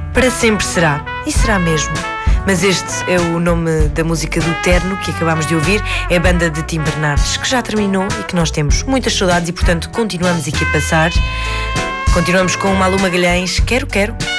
Para sempre será, e será mesmo. Mas este é o nome da música do Terno que acabámos de ouvir. É a banda de Tim Bernardes, que já terminou e que nós temos muitas saudades e, portanto, continuamos aqui a passar. Continuamos com o Malu Magalhães, Quero Quero.